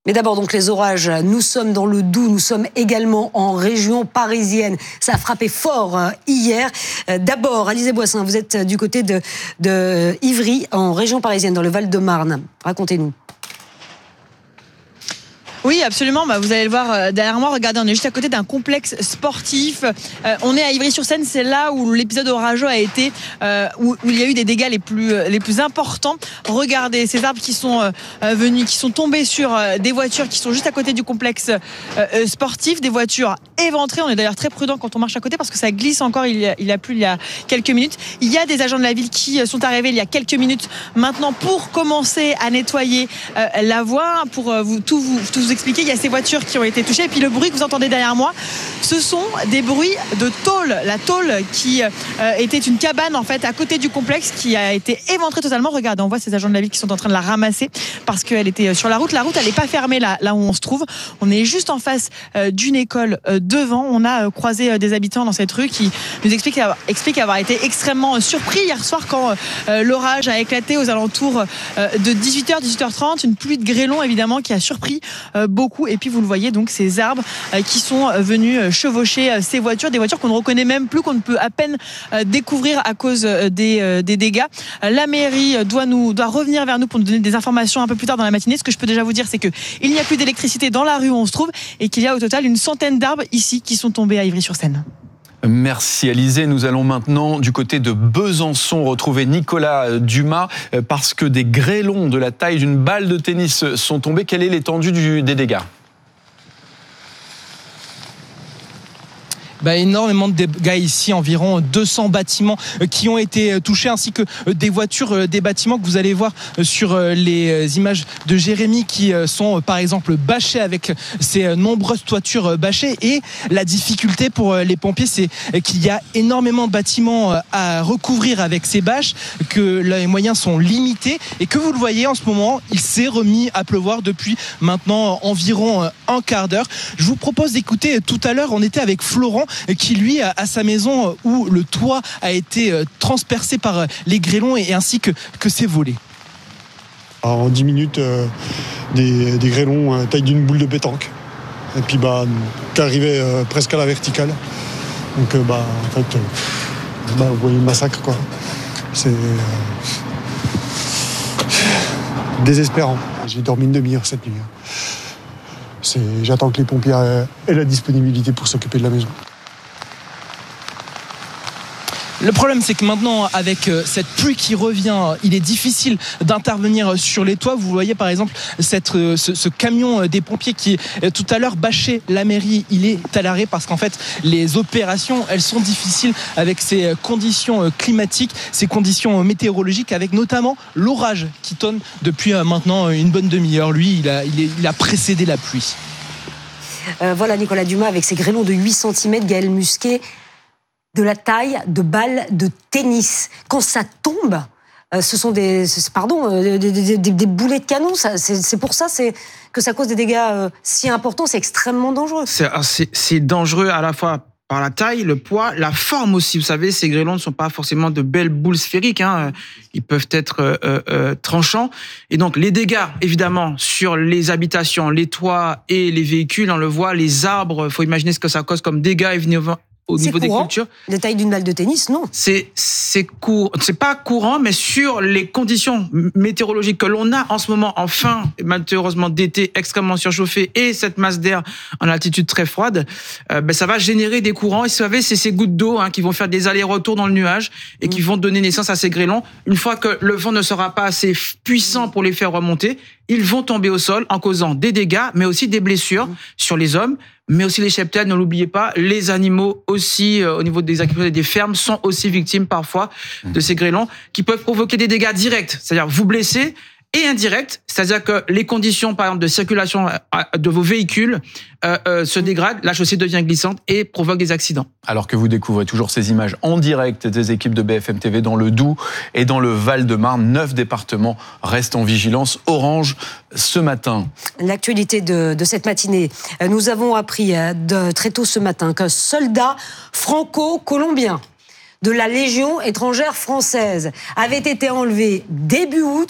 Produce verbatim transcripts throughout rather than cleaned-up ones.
Mais d'abord, donc, les orages, nous sommes dans le Doubs, nous sommes également en région parisienne. Ça a frappé fort euh, hier. Euh, d'abord, Alizé Boissin, vous êtes du côté de, de Ivry, en région parisienne, dans le Val-de-Marne. Racontez-nous. Oui, absolument. Bah, vous allez le voir derrière moi. Regardez, on est juste à côté d'un complexe sportif. Euh, on est à Ivry-sur-Seine. C'est là où l'épisode orageux a été, euh, où, où il y a eu des dégâts les plus les plus importants. Regardez ces arbres qui sont euh, venus, qui sont tombés sur euh, des voitures qui sont juste à côté du complexe euh, sportif. Des voitures éventrées. On est d'ailleurs très prudent quand on marche à côté parce que ça glisse encore. Il y a, il a plu il y a quelques minutes. Il y a des agents de la ville qui sont arrivés il y a quelques minutes maintenant pour commencer à nettoyer euh, la voie, pour euh, vous tout vous tout vous expliquer. Il y a ces voitures qui ont été touchées et puis le bruit que vous entendez derrière moi, ce sont des bruits de tôle. La tôle qui euh, était une cabane en fait à côté du complexe qui a été éventrée totalement. Regardez, on voit ces agents de la ville qui sont en train de la ramasser parce qu'elle était sur la route. La route elle n'est pas fermée là, là où on se trouve. On est juste en face euh, d'une école euh, devant. On a euh, croisé euh, des habitants dans cette rue qui nous expliquent, expliquent avoir été extrêmement surpris hier soir quand euh, l'orage a éclaté aux alentours euh, de dix-huit heures, dix-huit heures trente. Une pluie de grêlons évidemment qui a surpris euh, beaucoup. Et puis vous le voyez donc ces arbres euh, qui sont venus chevaucher euh, ces voitures, des voitures qu'on ne reconnaît même plus, qu'on ne peut à peine euh, découvrir à cause euh, des, euh, des dégâts. Euh, la mairie doit nous doit revenir vers nous pour nous donner des informations un peu plus tard dans la matinée. Ce que je peux déjà vous dire, c'est que il n'y a plus d'électricité dans la rue où on se trouve et qu'il y a au total une centaine d'arbres ici qui sont tombés à Ivry-sur-Seine. Merci Alizé. Nous allons maintenant du côté de Besançon retrouver Nicolas Dumas parce que des grêlons de la taille d'une balle de tennis sont tombés. Quelle est l'étendue du, des dégâts ? Bah, énormément de dégâts ici, environ deux cents bâtiments qui ont été touchés, ainsi que des voitures, des bâtiments que vous allez voir sur les images de Jérémy qui sont par exemple bâchés avec ces nombreuses toitures bâchées. Et la difficulté pour les pompiers, c'est qu'il y a énormément de bâtiments à recouvrir avec ces bâches, que les moyens sont limités et que vous le voyez en ce moment, il s'est remis à pleuvoir depuis maintenant environ un quart d'heure. Je vous propose d'écouter, tout à l'heure on était avec Florent qui lui a sa maison où le toit a été transpercé par les grêlons et ainsi que, que ses volets. En dix minutes, euh, des, des grêlons euh, taille d'une boule de pétanque. Et puis bah, qui arrivaient euh, presque à la verticale. Donc euh, bah, en fait, euh, bah, vous voyez le massacre quoi. C'est euh, désespérant. J'ai dormi une demi-heure cette nuit. C'est, j'attends que les pompiers aient la disponibilité pour s'occuper de la maison. Le problème, c'est que maintenant, avec cette pluie qui revient, il est difficile d'intervenir sur les toits. Vous voyez par exemple cette, ce, ce camion des pompiers qui, tout à l'heure, bâchait la mairie. Il est à l'arrêt parce qu'en fait, les opérations, elles sont difficiles avec ces conditions climatiques, ces conditions météorologiques, avec notamment l'orage qui tonne depuis maintenant une bonne demi-heure. Lui, il a, il est, il a précédé la pluie. Euh, voilà Nicolas Dumas avec ses grêlons de huit centimètres, Gaël Musquet, de la taille de balles de tennis. Quand ça tombe, euh, ce sont des, pardon, euh, des, des, des, des boulets de canon. Ça, c'est, c'est pour ça c'est, que ça cause des dégâts euh, si importants. C'est extrêmement dangereux. C'est, c'est, c'est dangereux à la fois par la taille, le poids, la forme aussi. Vous savez, ces grêlons ne sont pas forcément de belles boules sphériques. Hein. Ils peuvent être euh, euh, tranchants. Et donc, les dégâts, évidemment, sur les habitations, les toits et les véhicules, on le voit, les arbres, il faut imaginer ce que ça cause comme dégâts évidemment au c'est niveau courant. des cultures. La taille d'une balle de tennis, non. C'est c'est court, c'est pas courant, mais sur les conditions météorologiques que l'on a en ce moment, en fin malheureusement d'été extrêmement surchauffé et cette masse d'air en altitude très froide, euh, ben ça va générer des courants. Et vous savez, c'est ces gouttes d'eau hein, qui vont faire des allers-retours dans le nuage et mmh. qui vont donner naissance à ces grêlons. Une fois que le vent ne sera pas assez puissant pour les faire remonter, ils vont tomber au sol en causant des dégâts, mais aussi des blessures mmh. sur les hommes. Mais aussi les cheptels, ne l'oubliez pas, les animaux aussi, euh, au niveau des agriculteurs et des fermes, sont aussi victimes parfois de ces grêlons qui peuvent provoquer des dégâts directs, c'est-à-dire vous blesser, et indirects, c'est-à-dire que les conditions, par exemple, de circulation de vos véhicules euh, euh, se dégradent, la chaussée devient glissante et provoque des accidents. Alors que vous découvrez toujours ces images en direct des équipes de B F M T V dans le Doubs et dans le Val-de-Marne, neuf départements restent en vigilance orange ce matin. L'actualité de, de cette matinée, nous avons appris de, très tôt ce matin qu'un soldat franco-colombien de la Légion étrangère française avait été enlevé début août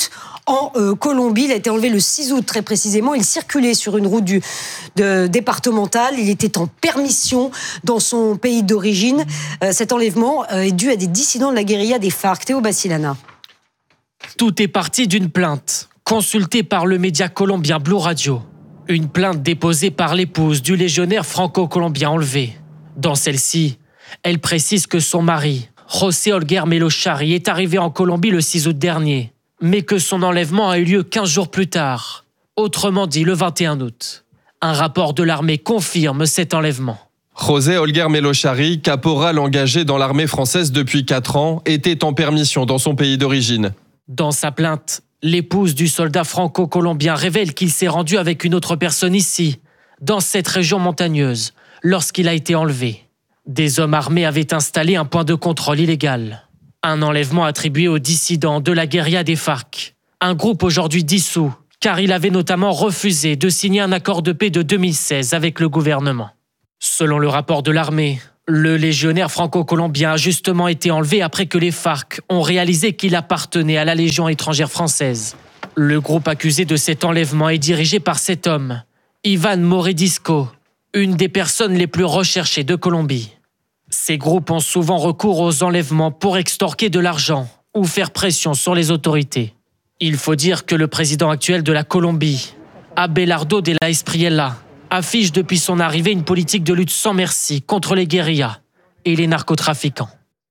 en euh, Colombie. Il a été enlevé le six août très précisément. Il circulait sur une route du, de, départementale. Il était en permission dans son pays d'origine. Euh, cet enlèvement euh, est dû à des dissidents de la guérilla des FARC. Théo Bassilana. Tout est parti d'une plainte, consultée par le média colombien Blue Radio. Une plainte déposée par l'épouse du légionnaire franco-colombien enlevé. Dans celle-ci, elle précise que son mari, José Olguer Melochari, est arrivé en Colombie le six août dernier, mais que son enlèvement a eu lieu quinze jours plus tard, autrement dit le vingt et un août. Un rapport de l'armée confirme cet enlèvement. José Olguer Melochari, caporal engagé dans l'armée française depuis quatre ans, était en permission dans son pays d'origine. Dans sa plainte, l'épouse du soldat franco-colombien révèle qu'il s'est rendu avec une autre personne ici, dans cette région montagneuse, lorsqu'il a été enlevé. Des hommes armés avaient installé un point de contrôle illégal. Un enlèvement attribué aux dissidents de la guérilla des FARC. Un groupe aujourd'hui dissous, car il avait notamment refusé de signer un accord de paix de deux mille seize avec le gouvernement. Selon le rapport de l'armée, le légionnaire franco-colombien a justement été enlevé après que les FARC ont réalisé qu'il appartenait à la Légion étrangère française. Le groupe accusé de cet enlèvement est dirigé par cet homme, Ivan Moredisco, une des personnes les plus recherchées de Colombie. Ces groupes ont souvent recours aux enlèvements pour extorquer de l'argent ou faire pression sur les autorités. Il faut dire que le président actuel de la Colombie, Abelardo de la Espriella, affiche depuis son arrivée une politique de lutte sans merci contre les guérillas et les narcotrafiquants.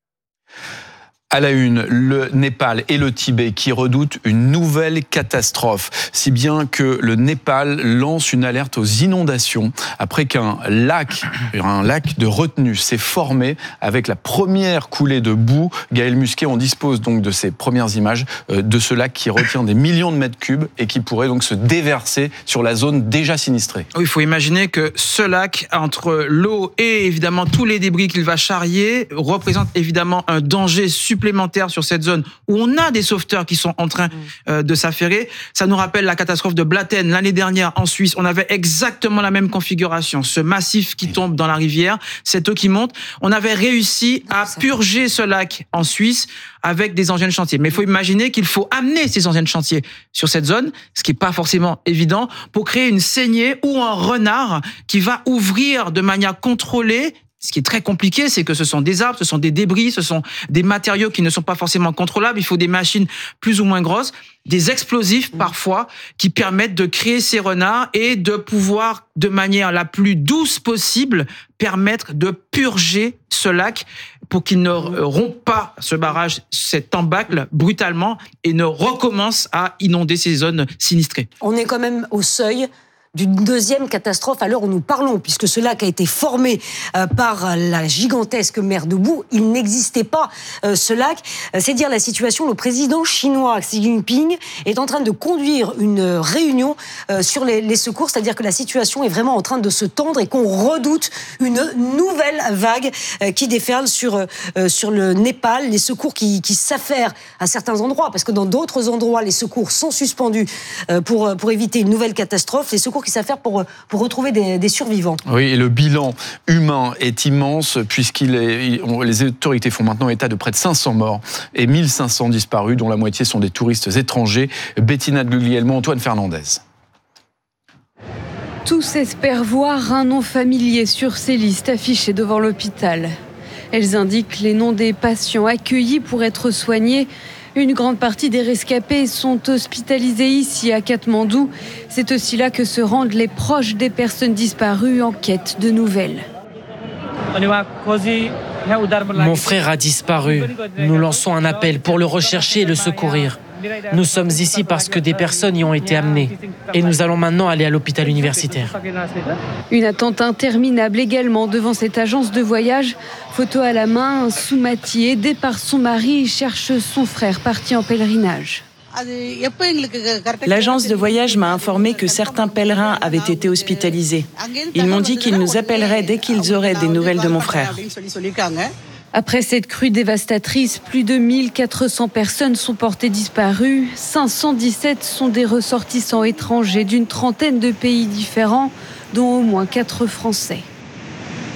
À la une, le Népal et le Tibet qui redoutent une nouvelle catastrophe, si bien que le Népal lance une alerte aux inondations après qu'un lac, un lac de retenue s'est formé avec la première coulée de boue. Gaël Musquet, on dispose donc de ces premières images de ce lac qui retient des millions de mètres cubes et qui pourrait donc se déverser sur la zone déjà sinistrée. Oui, il faut imaginer que ce lac, entre l'eau et évidemment tous les débris qu'il va charrier, représente évidemment un danger supplémentaire sur cette zone où on a des sauveteurs qui sont en train euh, de s'affairer. Ça nous rappelle la catastrophe de Blatten l'année dernière en Suisse. On avait exactement la même configuration. Ce massif qui tombe dans la rivière, cette eau qui monte. On avait réussi à purger ce lac en Suisse avec des engins de chantier. Mais il faut imaginer qu'il faut amener ces engins de chantier sur cette zone, ce qui n'est pas forcément évident, pour créer une saignée ou un renard qui va ouvrir de manière contrôlée. Ce qui est très compliqué, c'est que ce sont des arbres, ce sont des débris, ce sont des matériaux qui ne sont pas forcément contrôlables. Il faut des machines plus ou moins grosses, des explosifs parfois, qui permettent de créer ces renards et de pouvoir, de manière la plus douce possible, permettre de purger ce lac pour qu'il ne rompe pas ce barrage, cet embâcle brutalement et ne recommence à inonder ces zones sinistrées. On est quand même au seuil d'une deuxième catastrophe à l'heure où nous parlons, puisque ce lac a été formé euh, par la gigantesque mer de boue. Il n'existait pas, euh, ce lac. Euh, c'est dire la situation. Le président chinois Xi Jinping est en train de conduire une réunion euh, sur les, les secours, c'est-à-dire que la situation est vraiment en train de se tendre et qu'on redoute une nouvelle vague euh, qui déferle sur, euh, sur le Népal. Les secours qui, qui s'affairent à certains endroits, parce que dans d'autres endroits, les secours sont suspendus euh, pour, pour éviter une nouvelle catastrophe. Les secours qui s'affairent pour, pour retrouver des, des survivants. Oui, et le bilan humain est immense puisqu'il est, il, on, les autorités font maintenant état de près de cinq cents morts et mille cinq cents disparus, dont la moitié sont des touristes étrangers. Bettina de Guglielmo, Antoine Fernandez. Tous espèrent voir un nom familier sur ces listes affichées devant l'hôpital. Elles indiquent les noms des patients accueillis pour être soignés. Une grande partie des rescapés sont hospitalisés ici à Katmandou. C'est aussi là que se rendent les proches des personnes disparues en quête de nouvelles. Mon frère a disparu. Nous lançons un appel pour le rechercher et le secourir. Nous sommes ici parce que des personnes y ont été amenées. Et nous allons maintenant aller à l'hôpital universitaire. Une attente interminable également devant cette agence de voyage. Photo à la main, Soumati, aidée par son mari, cherche son frère parti en pèlerinage. L'agence de voyage m'a informé que certains pèlerins avaient été hospitalisés. Ils m'ont dit qu'ils nous appelleraient dès qu'ils auraient des nouvelles de mon frère. Après cette crue dévastatrice, plus de mille quatre cents personnes sont portées disparues. cinq cent dix-sept sont des ressortissants étrangers d'une trentaine de pays différents, dont au moins quatre Français.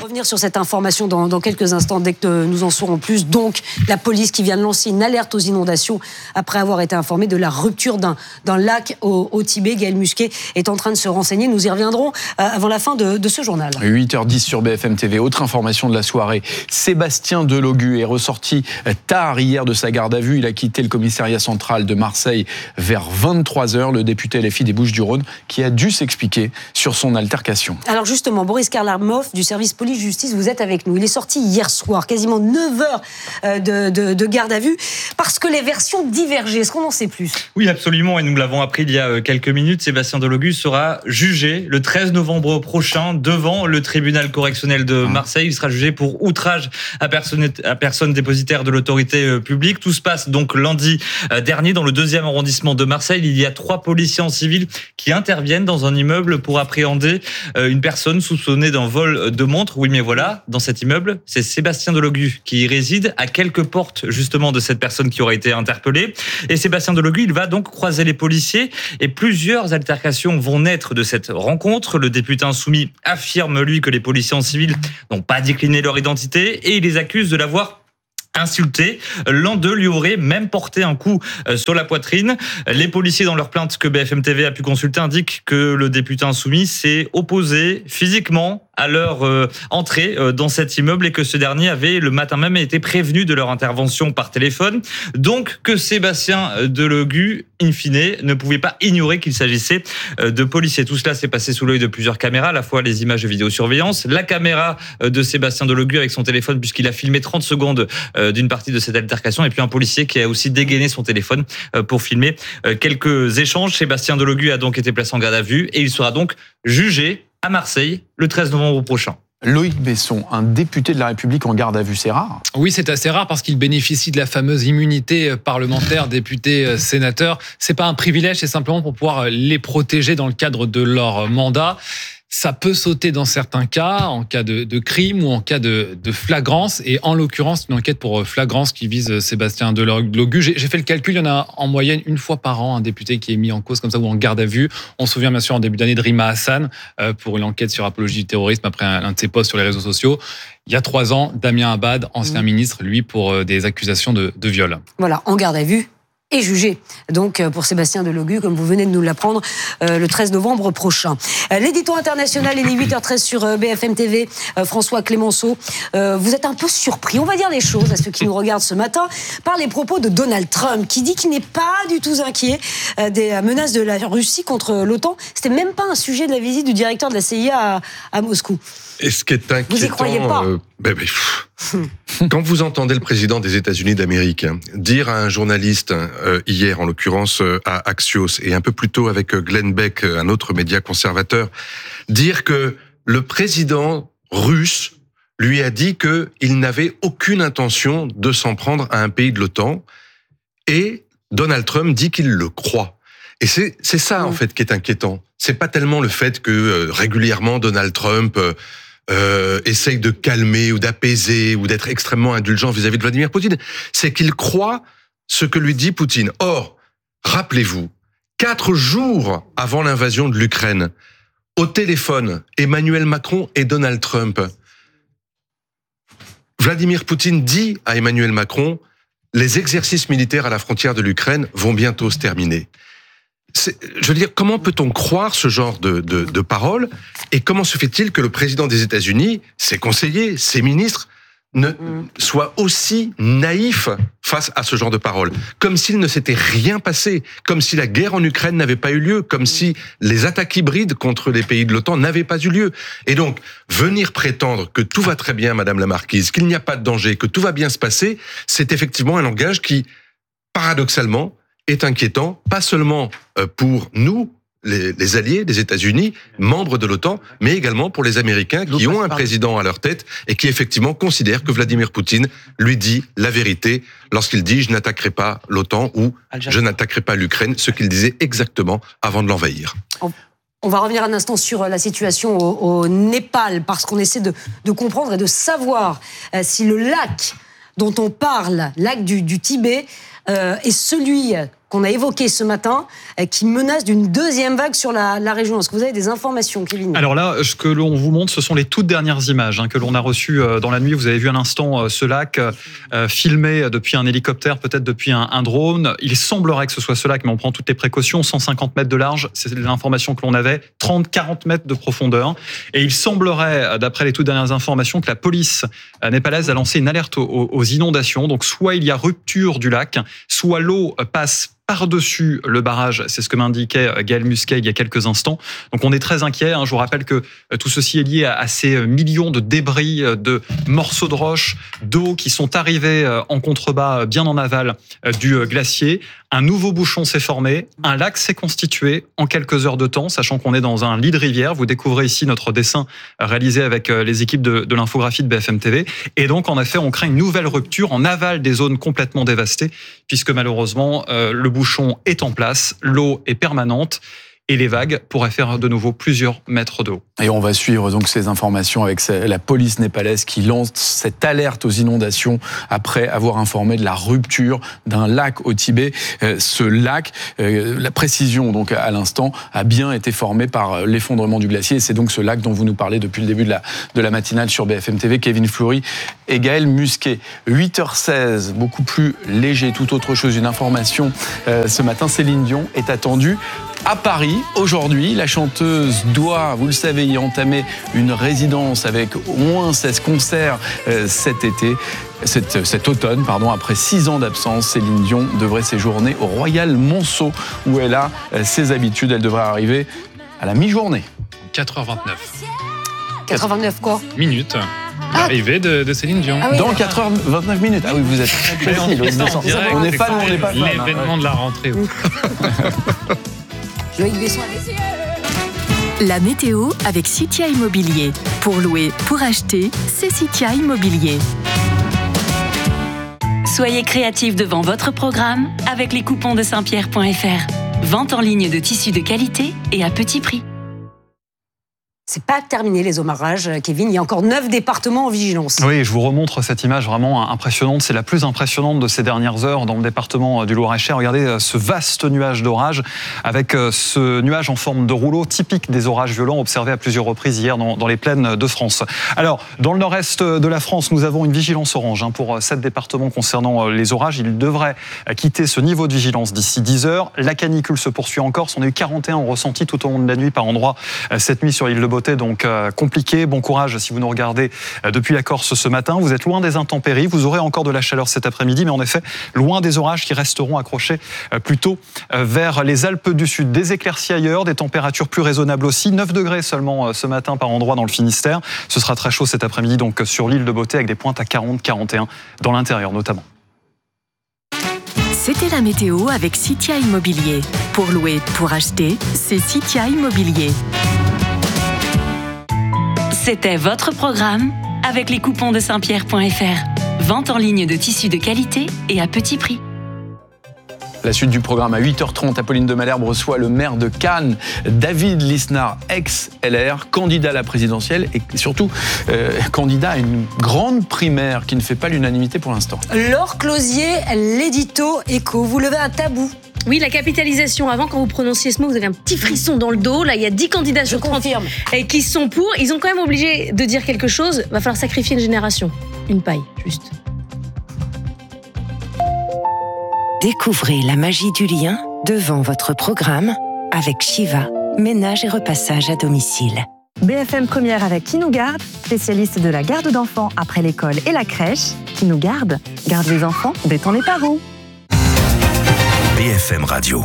revenir sur cette information dans, dans quelques instants, dès que nous en saurons plus. Donc, la police qui vient de lancer une alerte aux inondations après avoir été informée de la rupture d'un, d'un lac au, au Tibet. Gaël Musquet est en train de se renseigner. Nous y reviendrons euh, avant la fin de, de ce journal. huit heures dix sur B F M T V. Autre information de la soirée. Sébastien Delogu est ressorti tard hier de sa garde à vue. Il a quitté le commissariat central de Marseille vers vingt-trois heures. Le député L F I des Bouches-du-Rhône qui a dû s'expliquer sur son altercation. Alors justement, Boris Karlamov du service police-justice, vous êtes avec nous. Il est sorti hier soir, quasiment neuf heures de, de, de garde à vue, parce que les versions divergeaient. Est-ce qu'on en sait plus ? Oui, absolument, et nous l'avons appris il y a quelques minutes. Sébastien Delogu sera jugé le treize novembre prochain devant le tribunal correctionnel de Marseille. Il sera jugé pour outrage à personne, à personne dépositaire de l'autorité publique. Tout se passe donc lundi dernier dans le deuxième arrondissement de Marseille. Il y a trois policiers en civil qui interviennent dans un immeuble pour appréhender une personne soupçonnée d'un vol de montre. Oui, mais voilà, dans cet immeuble, c'est Sébastien Delogu qui y réside, à quelques portes justement de cette personne qui aura été interpellée. Et Sébastien Delogu, il va donc croiser les policiers et plusieurs altercations vont naître de cette rencontre. Le député insoumis affirme, lui, que les policiers en civil n'ont pas décliné leur identité et il les accuse de l'avoir insulté. L'un d'eux lui aurait même porté un coup sur la poitrine. Les policiers, dans leur plainte que B F M T V a pu consulter, indiquent que le député insoumis s'est opposé physiquement à leur euh, entrée euh, dans cet immeuble et que ce dernier avait le matin même été prévenu de leur intervention par téléphone. Donc que Sébastien Delogu, in fine, ne pouvait pas ignorer qu'il s'agissait euh, de policiers. Tout cela s'est passé sous l'œil de plusieurs caméras, à la fois les images de vidéosurveillance, la caméra euh, de Sébastien Delogu avec son téléphone puisqu'il a filmé trente secondes euh, d'une partie de cette altercation, et puis un policier qui a aussi dégainé son téléphone euh, pour filmer euh, quelques échanges. Sébastien Delogu a donc été placé en garde à vue et il sera donc jugé à Marseille le treize novembre prochain. Loïc Besson, un député de la République en garde à vue, c'est rare. Oui, c'est assez rare parce qu'il bénéficie de la fameuse immunité parlementaire, député, sénateur. C'est pas un privilège, c'est simplement pour pouvoir les protéger dans le cadre de leur mandat. Ça peut sauter dans certains cas, en cas de, de crime ou en cas de, de flagrance. Et en l'occurrence, une enquête pour flagrance qui vise Sébastien Delogu. J'ai, j'ai fait le calcul, il y en a en moyenne une fois par an un député qui est mis en cause comme ça ou en garde à vue. On se souvient bien sûr en début d'année de Rima Hassan euh, pour une enquête sur apologie du terrorisme après un, un de ses posts sur les réseaux sociaux. Il y a trois ans, Damien Abad, ancien mmh. ministre, lui, pour euh, des accusations de, de viol. Voilà, en garde à vue. Et jugé, donc, pour Sébastien Delogu, comme vous venez de nous l'apprendre, euh, le treize novembre prochain. Euh, l'édito international, il est huit heures treize sur euh, B F M T V. Euh, François Clémenceau, euh, vous êtes un peu surpris, on va dire les choses à ceux qui nous regardent ce matin, par les propos de Donald Trump, qui dit qu'il n'est pas du tout inquiet euh, des menaces de la Russie contre l'OTAN. C'était même pas un sujet de la visite du directeur de la C I A à, à Moscou. Et ce qui est inquiétant, vous y croyez pas euh, ben, ben, pff, quand vous entendez le président des États-Unis d'Amérique dire à un journaliste euh, hier, en l'occurrence euh, à Axios, et un peu plus tôt avec Glenn Beck, un autre média conservateur, dire que le président russe lui a dit qu'il n'avait aucune intention de s'en prendre à un pays de l'OTAN, et Donald Trump dit qu'il le croit. Et c'est, c'est ça, en fait, qui est inquiétant. C'est pas tellement le fait que euh, régulièrement Donald Trump euh, euh, essaye de calmer ou d'apaiser ou d'être extrêmement indulgent vis-à-vis de Vladimir Poutine. C'est qu'il croit ce que lui dit Poutine. Or, rappelez-vous, quatre jours avant l'invasion de l'Ukraine, au téléphone, Emmanuel Macron et Donald Trump, Vladimir Poutine dit à Emmanuel Macron, les exercices militaires à la frontière de l'Ukraine vont bientôt se terminer. C'est, je veux dire, comment peut-on croire ce genre de, de, de paroles, et comment se fait-il que le président des États-Unis, ses conseillers, ses ministres, ne soient aussi naïfs face à ce genre de paroles, comme s'il ne s'était rien passé, comme si la guerre en Ukraine n'avait pas eu lieu, comme si les attaques hybrides contre les pays de l'OTAN n'avaient pas eu lieu. Et donc, venir prétendre que tout va très bien, Madame la Marquise, qu'il n'y a pas de danger, que tout va bien se passer, c'est effectivement un langage qui, paradoxalement, est inquiétant, pas seulement pour nous, les, les alliés des États-Unis, membres de l'OTAN, mais également pour les Américains qui ont un président à leur tête et qui effectivement considèrent que Vladimir Poutine lui dit la vérité lorsqu'il dit « je n'attaquerai pas l'OTAN » ou « je n'attaquerai pas l'Ukraine », ce qu'il disait exactement avant de l'envahir. On va revenir un instant sur la situation au, au Népal, parce qu'on essaie de, de comprendre et de savoir euh, si le lac dont on parle, lac du, du Tibet, euh, est celui qu'on a évoquées ce matin, euh, qui menacent d'une deuxième vague sur la, la région. Est-ce que vous avez des informations, Kevin ? Alors là, ce que l'on vous montre, ce sont les toutes dernières images hein, que l'on a reçues euh, dans la nuit. Vous avez vu à l'instant euh, ce lac euh, filmé depuis un hélicoptère, peut-être depuis un, un drone. Il semblerait que ce soit ce lac, mais on prend toutes les précautions. cent cinquante mètres de large, c'est l'information que l'on avait. trente à quarante mètres de profondeur. Et il semblerait, d'après les toutes dernières informations, que la police népalaise a lancé une alerte aux, aux inondations. Donc soit il y a rupture du lac, soit l'eau passe par-dessus le barrage, c'est ce que m'indiquait Gaël Musquet il y a quelques instants. Donc on est très inquiet. Je vous rappelle que tout ceci est lié à ces millions de débris, de morceaux de roches, d'eau qui sont arrivés en contrebas, bien en aval du glacier. Un nouveau bouchon s'est formé, un lac s'est constitué en quelques heures de temps, sachant qu'on est dans un lit de rivière. Vous découvrez ici notre dessin réalisé avec les équipes de, de l'infographie de B F M T V. Et donc, en effet, on craint une nouvelle rupture en aval des zones complètement dévastées, puisque malheureusement, euh, le bouchon est en place, l'eau est permanente. Et les vagues pourraient faire de nouveau plusieurs mètres d'eau. Et on va suivre donc ces informations avec la police népalaise qui lance cette alerte aux inondations après avoir informé de la rupture d'un lac au Tibet. Ce lac, la précision donc à l'instant, a bien été formé par l'effondrement du glacier. Et c'est donc ce lac dont vous nous parlez depuis le début de la, de la matinale sur B F M T V. Kevin Fleury et Gaël Musquet. huit heures seize, beaucoup plus léger, tout autre chose. Une information ce matin, Céline Dion est attendue à Paris. Aujourd'hui, la chanteuse doit, vous le savez, y entamer une résidence avec au moins seize concerts euh, cet été. Cet, cet automne, pardon, après six ans d'absence, Céline Dion devrait séjourner au Royal Monceau, où elle a euh, ses habitudes. Elle devrait arriver à la mi-journée. quatre heures vingt-neuf. quatre heures vingt-neuf quoi ? Minutes. L'arrivée de, de Céline Dion. Ah oui, dans quatre heures vingt-neuf minutes. Ah oui, vous êtes très précis. On, on est fan ou on n'est pas fan. L'événement de la rentrée. La météo avec Citia Immobilier. Pour louer, pour acheter, c'est Citia Immobilier. Soyez créatifs devant votre programme avec les coupons de saint pierre point f r. Vente en ligne de tissus de qualité et à petit prix. C'est pas terminé les ombrages, Kevin. Il y a encore neuf départements en vigilance. Oui, je vous remontre cette image vraiment impressionnante. C'est la plus impressionnante de ces dernières heures dans le département du Loir-et-Cher. Regardez ce vaste nuage d'orage avec ce nuage en forme de rouleau typique des orages violents observés à plusieurs reprises hier dans, dans les plaines de France. Alors, dans le nord-est de la France, nous avons une vigilance orange hein, pour sept départements concernant les orages. Ils devraient quitter ce niveau de vigilance d'ici dix heures. La canicule se poursuit en Corse. On a eu quarante et un ressentis tout au long de la nuit par endroit cette nuit sur l'île de Beauté. Donc euh, compliqué. Bon courage si vous nous regardez euh, depuis la Corse ce matin. Vous êtes loin des intempéries. Vous aurez encore de la chaleur cet après-midi, mais en effet, loin des orages qui resteront accrochés euh, plutôt euh, vers les Alpes du Sud. Des éclaircies ailleurs, des températures plus raisonnables aussi. neuf degrés seulement euh, ce matin par endroit dans le Finistère. Ce sera très chaud cet après-midi donc sur l'île de Beauté avec des pointes à quarante à quarante et un dans l'intérieur notamment. C'était la météo avec Citia Immobilier. Pour louer, pour acheter, c'est Citia Immobilier. C'était votre programme avec les coupons de saint pierre point f r. Vente en ligne de tissus de qualité et à petit prix. La suite du programme à huit heures trente, Apolline de Malherbe reçoit le maire de Cannes, David Lisnard, ex-L R, candidat à la présidentielle et surtout euh, candidat à une grande primaire qui ne fait pas l'unanimité pour l'instant. Laure Closier, l'édito éco, vous levez un tabou. Oui, la capitalisation. Avant, quand vous prononciez ce mot, vous avez un petit frisson dans le dos. Là, il y a dix candidats sur trente et qui sont pour. Ils ont quand même obligé de dire quelque chose. Va falloir sacrifier une génération. Une paille, juste. Découvrez la magie du lien devant votre programme avec Shiva, ménage et repassage à domicile. B F M Première avec Qui nous garde, spécialiste de la garde d'enfants après l'école et la crèche. Qui nous garde, garde les enfants, détend les parents. B F M Radio.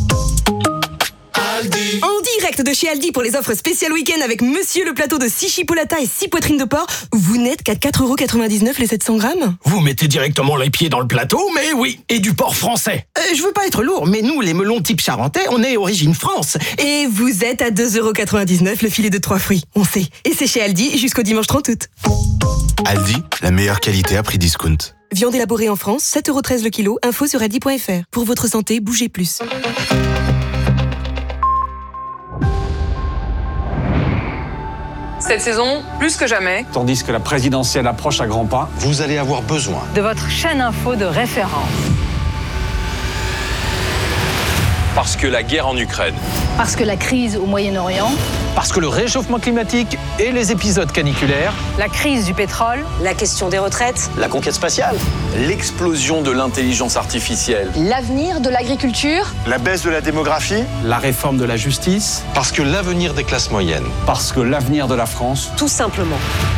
En direct de chez Aldi pour les offres spéciales week-end avec Monsieur le plateau de six chipolatas et six poitrines de porc. Vous n'êtes qu'à quatre euros quatre-vingt-dix-neuf les sept cents grammes. Vous mettez directement les pieds dans le plateau, mais oui, et du porc français. Euh, je veux pas être lourd, mais nous, les melons type charentais, on est origine France. Et vous êtes à deux euros quatre-vingt-dix-neuf le filet de trois fruits, on sait. Et c'est chez Aldi jusqu'au dimanche trente août. Aldi, la meilleure qualité à prix discount. Viande élaborée en France, sept euros treize le kilo, info sur aldi point f r. Pour votre santé, bougez plus. Cette saison, plus que jamais. Tandis que la présidentielle approche à grands pas, vous allez avoir besoin de votre chaîne info de référence. Parce que la guerre en Ukraine. Parce que la crise au Moyen-Orient. Parce que le réchauffement climatique et les épisodes caniculaires. La crise du pétrole. La question des retraites. La conquête spatiale. L'explosion de l'intelligence artificielle. L'avenir de l'agriculture. La baisse de la démographie. La réforme de la justice. Parce que l'avenir des classes moyennes. Parce que l'avenir de la France. Tout simplement.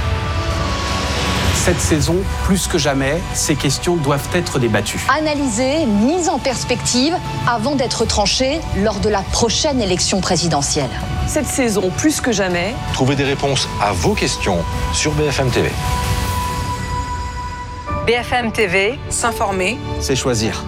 Cette saison, plus que jamais, ces questions doivent être débattues. Analysées, mises en perspective avant d'être tranchées lors de la prochaine élection présidentielle. Cette saison, plus que jamais, trouvez des réponses à vos questions sur B F M T V. B F M T V, s'informer, c'est choisir.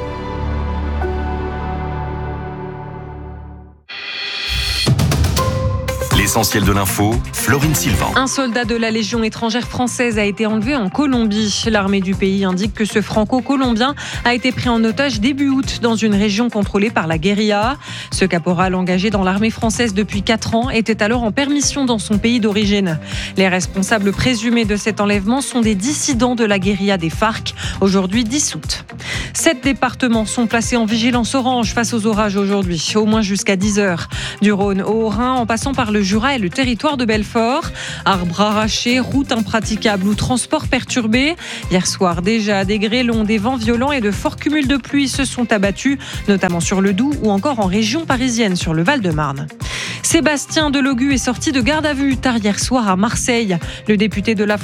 L'essentiel de l'info, Florine Sylvain. Un soldat de la Légion étrangère française a été enlevé en Colombie. L'armée du pays indique que ce franco-colombien a été pris en otage début août dans une région contrôlée par la guérilla. Ce caporal engagé dans l'armée française depuis quatre ans était alors en permission dans son pays d'origine. Les responsables présumés de cet enlèvement sont des dissidents de la guérilla des FARC, aujourd'hui dissoute. Sept départements sont placés en vigilance orange face aux orages aujourd'hui, au moins jusqu'à dix heures. Du Rhône au Haut-Rhin, en passant par le Jura et le territoire de Belfort. Arbres arrachés, routes impraticables ou transports perturbés. Hier soir déjà, des grêlons, des vents violents et de forts cumuls de pluie se sont abattus, notamment sur le Doubs ou encore en région parisienne sur le Val-de-Marne. Sébastien Delogu est sorti de garde à vue tard hier soir à Marseille. Le député de la